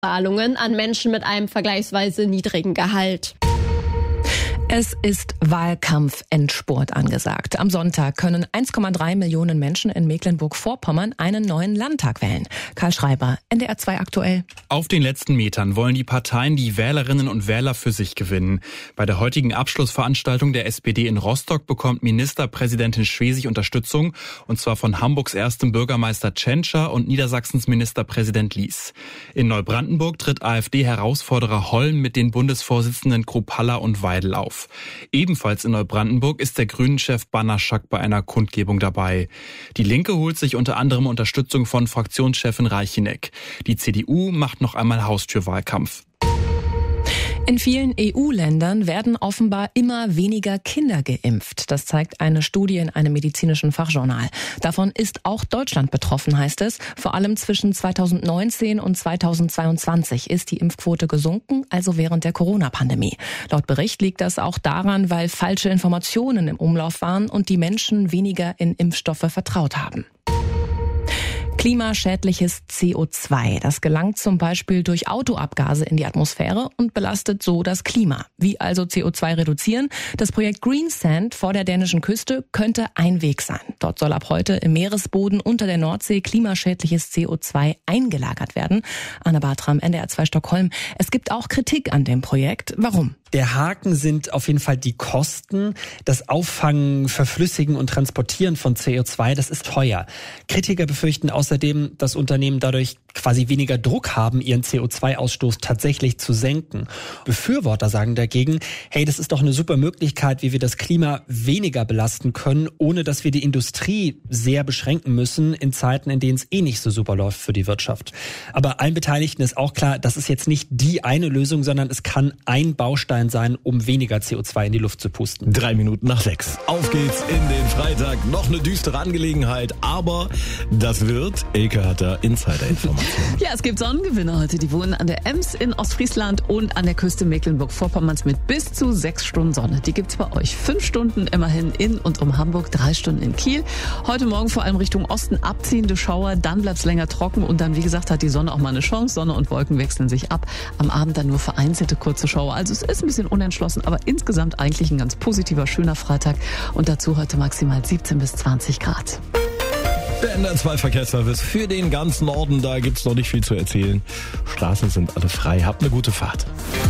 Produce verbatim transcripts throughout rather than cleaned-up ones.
Zahlungen an Menschen mit einem vergleichsweise niedrigen Gehalt. Es ist Wahlkampf-Endspurt angesagt. Am Sonntag können eins Komma drei Millionen Menschen in Mecklenburg-Vorpommern einen neuen Landtag wählen. Karl Schreiber, N D R zwei aktuell. Auf den letzten Metern wollen die Parteien die Wählerinnen und Wähler für sich gewinnen. Bei der heutigen Abschlussveranstaltung der S P D in Rostock bekommt Ministerpräsidentin Schwesig Unterstützung, und zwar von Hamburgs erstem Bürgermeister Tschentscher und Niedersachsens Ministerpräsident Lies. In Neubrandenburg tritt AfD-Herausforderer Holm mit den Bundesvorsitzenden Kruppalla und Weidel auf. Ebenfalls in Neubrandenburg ist der Grünen-Chef Banaschak bei einer Kundgebung dabei. Die Linke holt sich unter anderem Unterstützung von Fraktionschefin Reicheneck. Die C D U macht noch einmal Haustürwahlkampf. In vielen E U-Ländern werden offenbar immer weniger Kinder geimpft. Das zeigt eine Studie in einem medizinischen Fachjournal. Davon ist auch Deutschland betroffen, heißt es. Vor allem zwischen zweitausendneunzehn und zweitausendzweiundzwanzig ist die Impfquote gesunken, also während der Corona-Pandemie. Laut Bericht liegt das auch daran, weil falsche Informationen im Umlauf waren und die Menschen weniger in Impfstoffe vertraut haben. Klimaschädliches C O zwei. Das gelangt zum Beispiel durch Autoabgase in die Atmosphäre und belastet so das Klima. Wie also C O zwei reduzieren? Das Projekt Greensand vor der dänischen Küste könnte ein Weg sein. Dort soll ab heute im Meeresboden unter der Nordsee klimaschädliches C O zwei eingelagert werden. Anna Bartram, N D R zwei Stockholm. Es gibt auch Kritik an dem Projekt. Warum? Der Haken sind auf jeden Fall die Kosten. Das Auffangen, Verflüssigen und Transportieren von C O zwei, das ist teuer. Kritiker befürchten außerdem, dass Unternehmen dadurch quasi weniger Druck haben, ihren C O zwei Ausstoß tatsächlich zu senken. Befürworter sagen dagegen, hey, das ist doch eine super Möglichkeit, wie wir das Klima weniger belasten können, ohne dass wir die Industrie sehr beschränken müssen in Zeiten, in denen es eh nicht so super läuft für die Wirtschaft. Aber allen Beteiligten ist auch klar, das ist jetzt nicht die eine Lösung, sondern es kann ein Baustein sein, um weniger C O zwei in die Luft zu pusten. Drei Minuten nach sechs. Auf geht's in den Freitag. Noch eine düstere Angelegenheit, aber das wird. Elke hat da Insider-Informationen. Ja, es gibt Sonnengewinner heute. Die wohnen an der Ems in Ostfriesland und an der Küste Mecklenburg-Vorpommerns mit bis zu sechs Stunden Sonne. Die gibt's bei euch. Fünf Stunden immerhin in und um Hamburg, drei Stunden in Kiel. Heute Morgen vor allem Richtung Osten abziehende Schauer, dann bleibt's länger trocken und dann, wie gesagt, hat die Sonne auch mal eine Chance. Sonne und Wolken wechseln sich ab. Am Abend dann nur vereinzelte kurze Schauer. Also es ist ein bisschen unentschlossen, aber insgesamt eigentlich ein ganz positiver, schöner Freitag und dazu heute maximal siebzehn bis zwanzig Grad. Der N D R zwei Verkehrsservice für den ganzen Norden, da gibt's noch nicht viel zu erzählen. Straßen sind alle frei, habt eine gute Fahrt.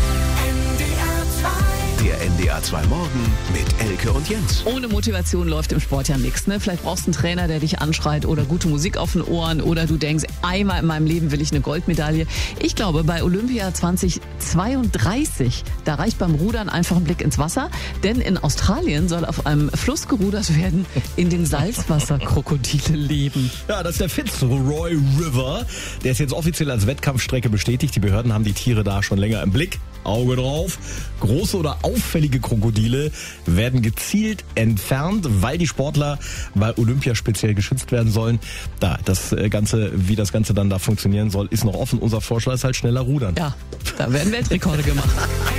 Der N D R zwei Morgen mit Elke und Jens. Ohne Motivation läuft im Sport ja nichts. Ne? Vielleicht brauchst du einen Trainer, der dich anschreit oder gute Musik auf den Ohren oder du denkst, einmal in meinem Leben will ich eine Goldmedaille. Ich glaube, bei Olympia zweitausendzweiunddreißig, da reicht beim Rudern einfach ein Blick ins Wasser, denn in Australien soll auf einem Fluss gerudert werden, in den Salzwasserkrokodile leben. Ja, das ist der Fitzroy River. Der ist jetzt offiziell als Wettkampfstrecke bestätigt. Die Behörden haben die Tiere da schon länger im Blick. Auge drauf. Große oder auffällige Krokodile werden gezielt entfernt, weil die Sportler bei Olympia speziell geschützt werden sollen. Da, das Ganze, wie das Ganze dann da funktionieren soll, ist noch offen. Unser Vorschlag ist halt schneller rudern. Ja, da werden Weltrekorde gemacht.